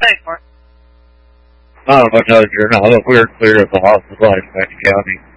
pay for it? I don't know if I told you or not, but we're clear of the hospital in Apache County.